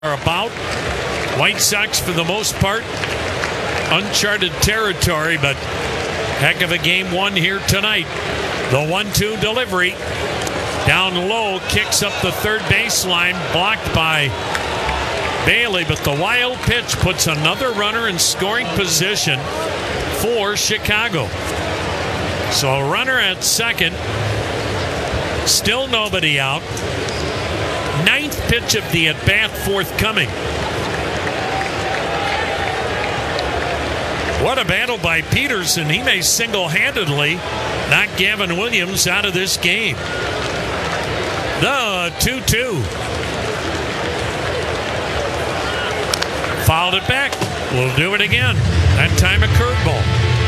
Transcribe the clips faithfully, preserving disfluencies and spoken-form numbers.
are about. White Sox, for the most part, uncharted territory, but heck of a game one here tonight. The one two delivery. Down low, kicks up the third baseline, blocked by Bailey, but the wild pitch puts another runner in scoring position for Chicago. So a runner at second, still nobody out. Ninth pitch of the at-bat forthcoming. What a battle by Peterson. He may single-handedly knock Gavin Williams out of this game. The two two. Fouled it back. We'll do it again. That time a curveball.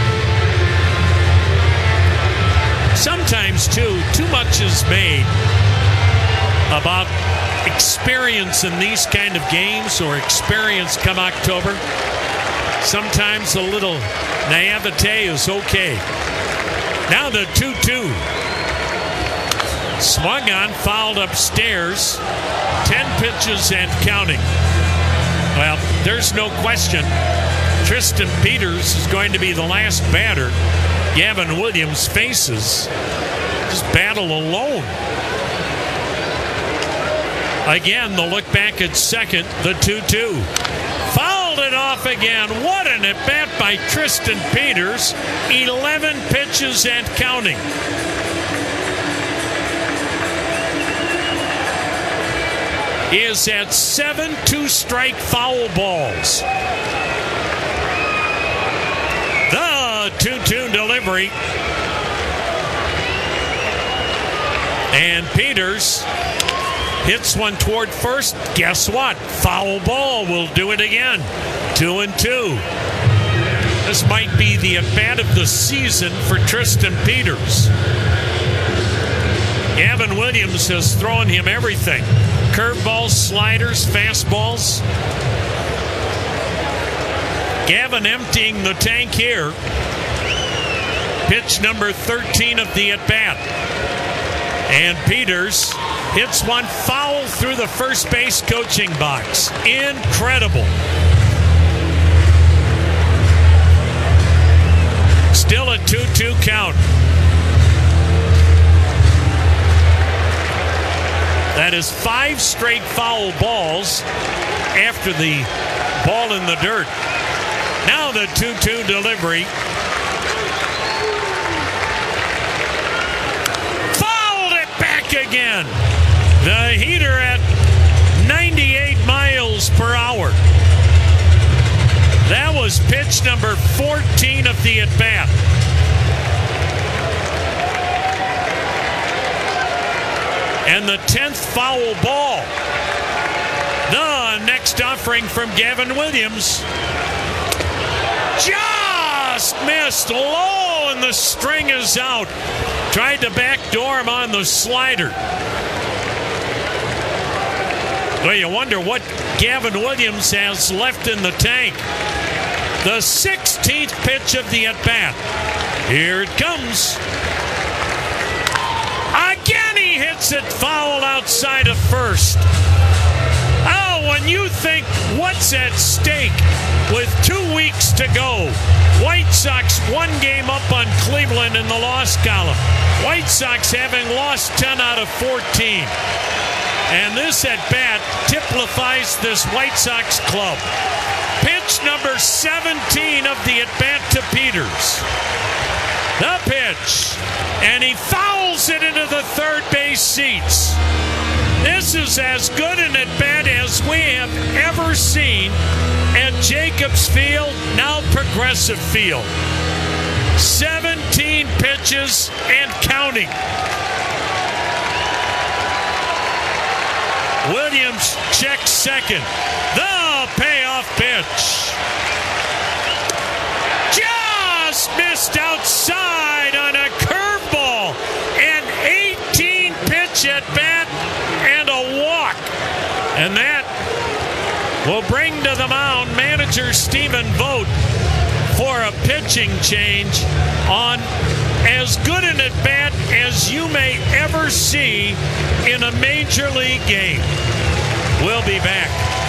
Sometimes, too, too much is made about experience in these kind of games, or experience come October. Sometimes a little naivete is okay. Now the two two. Swung on, fouled upstairs. Ten pitches and counting. Well, there's no question. Tristan Peters is going to be the last batter Gavin Williams faces. Just battle alone. Again, the look back at second, the two two. Fouled it off again. What an at-bat by Tristan Peters. eleven pitches and counting. He is at seven two-strike foul balls. The two two delivery. And Peters hits one toward first. Guess what? Foul ball. Will do it again. Two and two. This might be the at-bat of the season for Tristan Peters. Gavin Williams has thrown him everything. Curveballs, sliders, fastballs. Gavin emptying the tank here. Pitch number thirteen of the at-bat. And Peters hits one foul through the first base coaching box. Incredible. Still a two two count. That is five straight foul balls after the ball in the dirt. Now the two two delivery. Fouled it back again. The heater at ninety-eight miles per hour. That was pitch number fourteen of the at-bat. And the tenth foul ball. The next offering from Gavin Williams. Just missed low, and the string is out. Tried to backdoor him on the slider. Well, you wonder what Gavin Williams has left in the tank. The sixteenth pitch of the at-bat. Here it comes. Again, he hits it foul outside of first. Oh, when you think what's at stake with two weeks to go. White Sox one game up on Cleveland in the loss column. White Sox having lost ten out of fourteen. And this at-bat typifies this White Sox club. Pitch number seventeen of the at-bat to Peters. The pitch. And he fouls it into the third base seats. This is as good an at-bat as we have ever seen at Jacobs Field, now Progressive Field. seventeen pitches and counting. Williams checks second. The payoff pitch. Just missed outside on a curveball. An eighteen pitch at bat and a walk. And that will bring to the mound manager Stephen Vogt for a pitching change on as good an at-bat as you may ever see in a major league game. We'll be back.